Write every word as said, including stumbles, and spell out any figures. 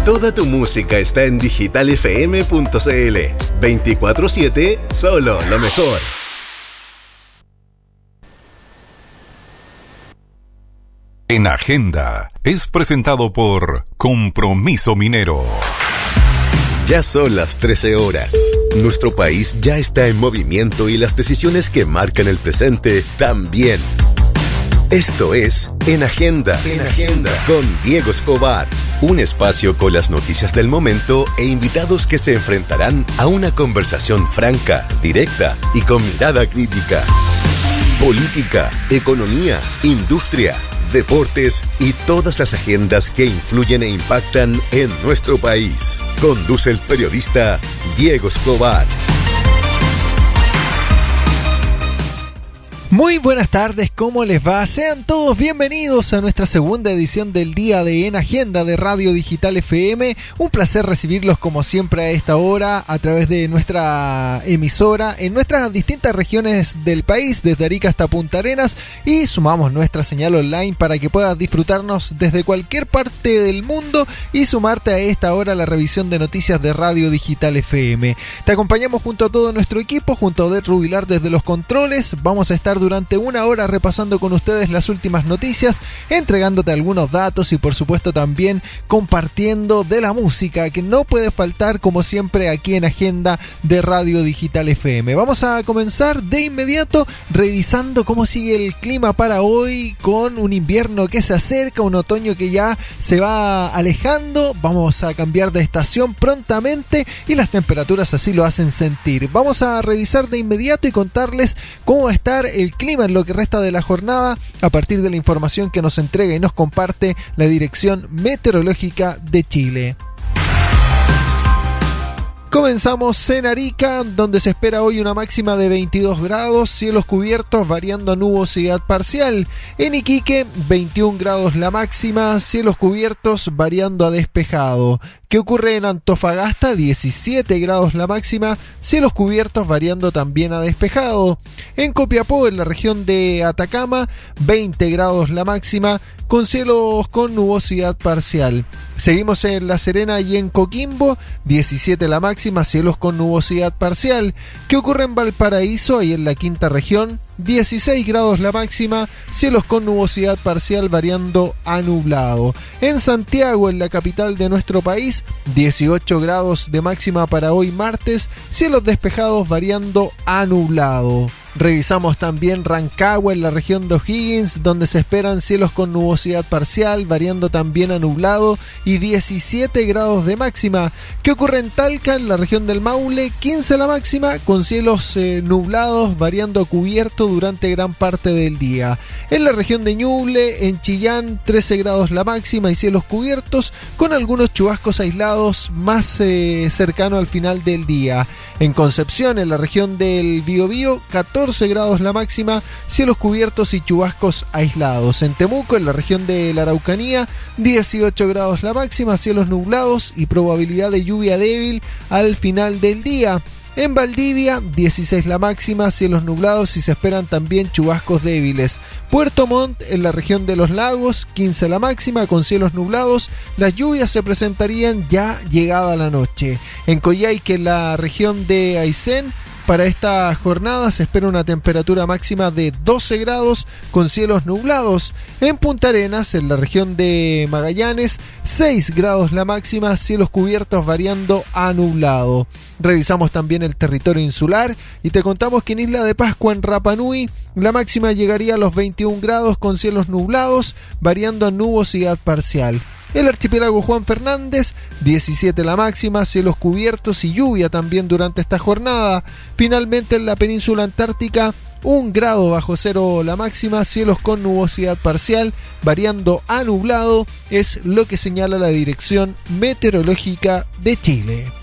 Toda tu música está en digital f m punto c l. veinticuatro siete, solo lo mejor. En Agenda es presentado por Compromiso Minero. Ya son las trece horas. Nuestro país ya está en movimiento y las decisiones que marcan el presente también. Esto es En Agenda, En Agenda, con Diego Escobar. Un espacio con las noticias del momento e invitados que se enfrentarán a una conversación franca, directa y con mirada crítica. Política, economía, industria, deportes y todas las agendas que influyen e impactan en nuestro país. Conduce el periodista Diego Escobar. Muy buenas tardes, ¿cómo les va? Sean todos bienvenidos a nuestra segunda edición del día de En Agenda de Radio Digital F M. Un placer recibirlos como siempre a esta hora a través de nuestra emisora en nuestras distintas regiones del país, desde Arica hasta Punta Arenas, y sumamos nuestra señal online para que puedas disfrutarnos desde cualquier parte del mundo y sumarte a esta hora a la revisión de noticias de Radio Digital F M. Te acompañamos junto a todo nuestro equipo, junto a Odette Rubilar desde los controles. Vamos a estar durante una hora repasando con ustedes las últimas noticias, entregándote algunos datos y por supuesto también compartiendo de la música que no puede faltar como siempre aquí en Agenda de Radio Digital F M. Vamos a comenzar de inmediato revisando cómo sigue el clima para hoy, con un invierno que se acerca, un otoño que ya se va alejando. Vamos a cambiar de estación prontamente y las temperaturas así lo hacen sentir. Vamos a revisar de inmediato y contarles cómo va a estar el clima en lo que resta de la jornada a partir de la información que nos entrega y nos comparte la Dirección Meteorológica de Chile. Comenzamos en Arica, donde se espera hoy una máxima de veintidós grados, cielos cubiertos variando a nubosidad parcial. En Iquique, veintiún grados la máxima, cielos cubiertos variando a despejado. ¿Qué ocurre en Antofagasta? diecisiete grados la máxima, cielos cubiertos variando también a despejado. En Copiapó, en la región de Atacama, veinte grados la máxima, con cielos con nubosidad parcial. Seguimos en La Serena y en Coquimbo, diecisiete la máxima, cielos con nubosidad parcial. ¿Qué ocurre en Valparaíso y en la quinta región? dieciséis grados la máxima, cielos con nubosidad parcial variando a nublado. En Santiago, en la capital de nuestro país, dieciocho grados de máxima para hoy martes, cielos despejados variando a nublado. Revisamos también Rancagua en la región de O'Higgins, donde se esperan cielos con nubosidad parcial, variando también a nublado y diecisiete grados de máxima. ¿Qué ocurre en Talca, en la región del Maule? quince la máxima, con cielos eh, nublados, variando a cubierto durante gran parte del día. En la región de Ñuble, en Chillán, trece grados la máxima y cielos cubiertos, con algunos chubascos aislados más eh, cercano al final del día. En Concepción, en la región del Biobío, catorce grados la máxima, cielos cubiertos y chubascos aislados. En Temuco, en la región de la Araucanía, dieciocho grados la máxima, cielos nublados y probabilidad de lluvia débil al final del día. En Valdivia, dieciséis la máxima, cielos nublados y se esperan también chubascos débiles. Puerto Montt, en la región de los lagos, quince la máxima, con cielos nublados. Las lluvias se presentarían ya llegada la noche. En Coyhaique, en la región de Aysén, para esta jornada se espera una temperatura máxima de doce grados con cielos nublados. En Punta Arenas, en la región de Magallanes, seis grados la máxima, cielos cubiertos variando a nublado. Revisamos también el territorio insular y te contamos que en Isla de Pascua, en Rapa Nui, la máxima llegaría a los veintiún grados con cielos nublados variando a nubosidad parcial. El archipiélago Juan Fernández, diecisiete la máxima, cielos cubiertos y lluvia también durante esta jornada. Finalmente en la península antártica, un grado bajo cero la máxima, cielos con nubosidad parcial, variando a nublado, es lo que señala la Dirección Meteorológica de Chile.